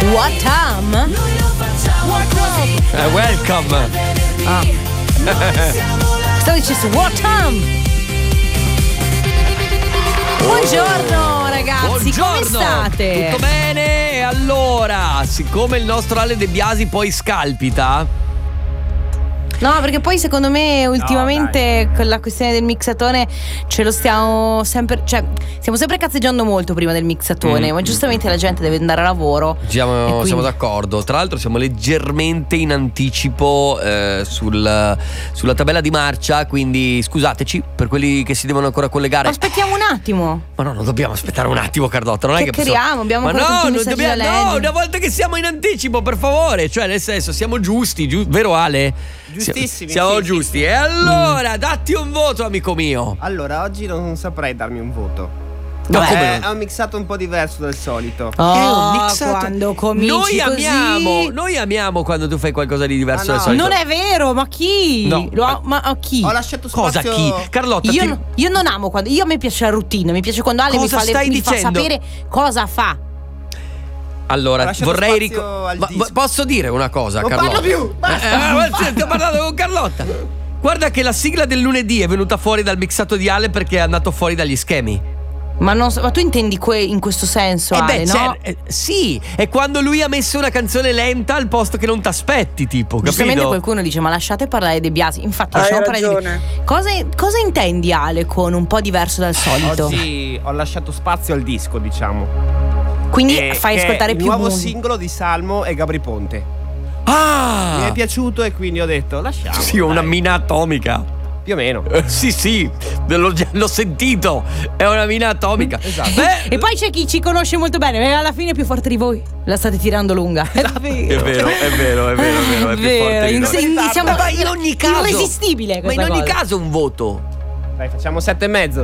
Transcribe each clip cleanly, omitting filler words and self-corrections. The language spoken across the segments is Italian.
What time? Welcome. Sto dicendo what time? Buongiorno ragazzi, Buongiorno. come state? Tutto bene? E allora, siccome il nostro Ale De Biasi poi scalpita. No, perché poi secondo me ultimamente con la questione del mixatone ce lo stiamo sempre, cioè stiamo sempre cazzeggiando molto prima del mixatone, ma giustamente la gente deve andare a lavoro. Siamo d'accordo. Tra l'altro siamo leggermente in anticipo sulla tabella di marcia, quindi scusateci per quelli che si devono ancora collegare. Aspettiamo un attimo. Ma no, non dobbiamo aspettare un attimo, Carlotta. Non è che chiacchieriamo, abbiamo ma ancora no, tutti i non messaggi da dobbiamo. leggere. No, una volta che siamo in anticipo, per favore. Cioè, nel senso, siamo giusti, vero Ale? Giustissimi. Siamo giusti. E allora, datti un voto, amico mio. Allora, oggi non saprei darmi un voto. No, come È un mixato un po' diverso dal solito. Oh, un mixato. quando cominci Noi amiamo quando tu fai qualcosa di diverso dal solito. Non è vero, ma chi? No. Ma chi? Ho lasciato spazio. Cosa chi? Carlotta, Io non amo quando. A me piace la routine, mi piace quando Ale mi fa sapere cosa fa. Allora, vorrei al disco. posso dire una cosa, Non Carlotta? parlo più. Basta. Ti ho parlato con Carlotta. Guarda che la sigla del lunedì è venuta fuori dal mixato di Ale perché è andato fuori dagli schemi. Ma tu intendi in questo senso, Ale, no? Sì, è quando lui ha messo una canzone lenta al posto che non t'aspetti, tipo, Giustamente capito? qualcuno dice ma lasciate parlare De Biasi. Infatti lasciamo parlare ragione. Cosa intendi, Ale, con un po' diverso dal solito? Oggi ho lasciato spazio al disco, diciamo. Quindi fai che ascoltare è più il nuovo musica. singolo di Salmo e Gabri Ponte. Mi è piaciuto e quindi ho detto lasciamo. Sì, una mina atomica. Più o meno. Sì, l'ho sentito. È una mina atomica. Esatto. E poi c'è chi ci conosce molto bene, ma alla fine è più forte di voi. La state tirando lunga. È vero. È vero. È più forte di noi. Siamo in ogni caso irresistibile. Ma in ogni caso un voto. Dai, facciamo 7,5.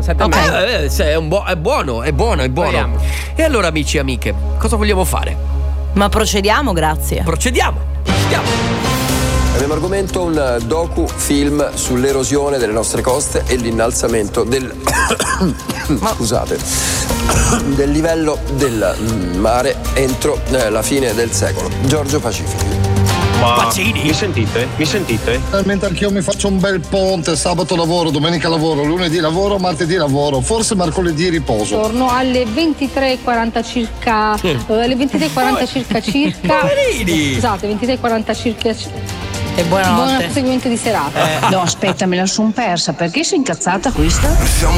7,5. È buono. Proviamo. E allora, amici e amiche, cosa vogliamo fare? Ma procediamo, grazie. Procediamo. Abbiamo argomento un docu-film sull'erosione delle nostre coste e l'innalzamento del del livello del mare entro la fine del secolo. Giorgio Pacifici. Pacini. Mi sentite? Mentre anch'io mi faccio un bel ponte, sabato lavoro, domenica lavoro, lunedì lavoro, martedì lavoro, forse mercoledì riposo. Torno alle 23:40 circa. Alle 23:40 circa. Poverini. Scusate, 23:40 circa. E buonanotte. Buon proseguimento di serata. No, aspetta, me la son persa. Perché sei incazzata questa?